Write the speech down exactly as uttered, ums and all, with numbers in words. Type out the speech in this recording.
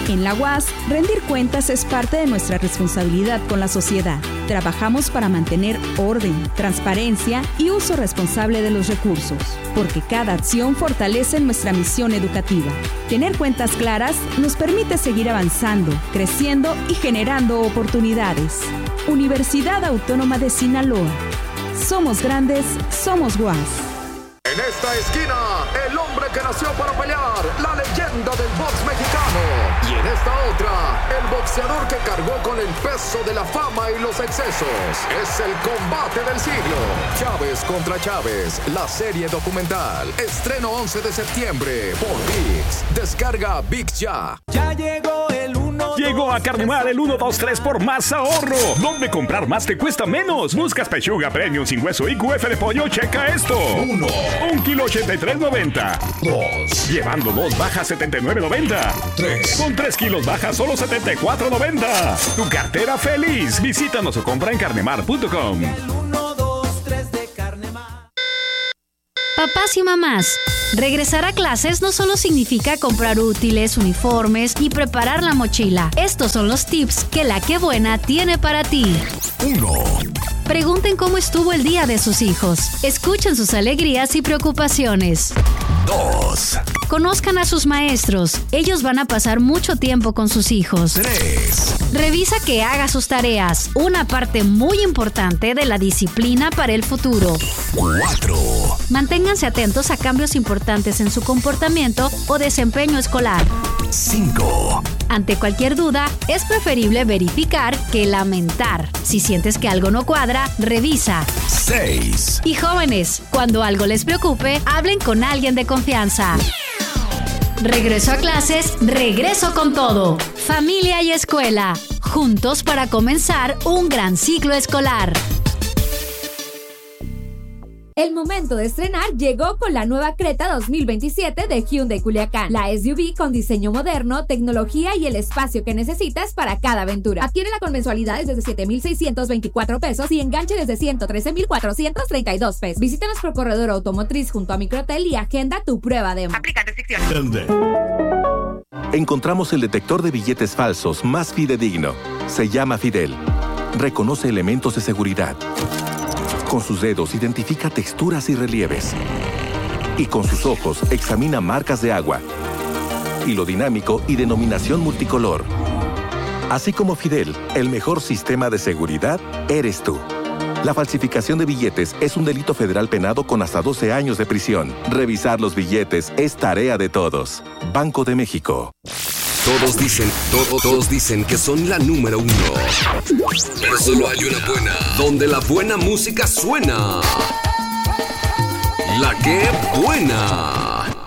En la U A S, rendir cuentas es parte de nuestra responsabilidad con la sociedad. Trabajamos para mantener orden, transparencia y uso responsable de los recursos, porque cada acción fortalece nuestra misión educativa. Tener cuentas claras nos permite seguir avanzando, creciendo y generando oportunidades. Universidad Autónoma de Sinaloa. Somos grandes, somos U A S. En esta esquina, el hombre que nació para pelear, la leyenda del box mexicano. Y en esta otra, el boxeador que cargó con el peso de la fama y los excesos. Es el combate del siglo. Chávez contra Chávez, la serie documental. Estreno once de septiembre por ViX. Descarga ViX ya. Ya llegó el uno. Llegó a Carnemar el uno dos tres por más ahorro. ¿Dónde comprar más te cuesta menos? Buscas pechuga premium sin hueso y Q F de pollo. Checa esto. Uno. Un kilo ochenta y tres noventa. Dos. Llevando dos baja setenta y nueve noventa. Tres. Con tres kilos baja solo setenta y cuatro noventa. Tu cartera feliz. Visítanos o compra en carnemar punto com. Papás y mamás, regresar a clases no solo significa comprar útiles, uniformes y preparar la mochila. Estos son los tips que La Qué Buena tiene para ti. Uno. Pregunten cómo estuvo el día de sus hijos. Escuchen sus alegrías y preocupaciones. Dos. Conozcan a sus maestros. Ellos van a pasar mucho tiempo con sus hijos. Tres. Revisa que haga sus tareas. Una parte muy importante de la disciplina para el futuro. Cuatro. Manténganse atentos a cambios importantes en su comportamiento o desempeño escolar. Cinco. Ante cualquier duda, es preferible verificar que lamentar. Si sientes que algo no cuadra, revisa. Seis. Y jóvenes, cuando algo les preocupe, hablen con alguien de confianza. Regreso a clases, regreso con todo. Familia y escuela, juntos para comenzar un gran ciclo escolar. El momento de estrenar llegó con la nueva Creta dos mil veintisiete de Hyundai Culiacán. La S U V con diseño moderno, tecnología y el espacio que necesitas para cada aventura. Adquiérela con mensualidades desde siete mil seiscientos veinticuatro pesos y enganche desde ciento trece mil cuatrocientos treinta y dos pesos. Visítanos por corredor automotriz junto a Microtel y agenda tu prueba demo. Aplica restricciones. Encontramos el detector de billetes falsos más fidedigno. Se llama Fidel. Reconoce elementos de seguridad. Con sus dedos identifica texturas y relieves. Y con sus ojos examina marcas de agua, hilo dinámico y denominación multicolor. Así como Fidel, el mejor sistema de seguridad eres tú. La falsificación de billetes es un delito federal penado con hasta doce años de prisión. Revisar los billetes es tarea de todos. Banco de México. Todos dicen, todo, todos dicen que son la número uno. Pero solo hay una buena, donde la buena música suena. La Qué Buena.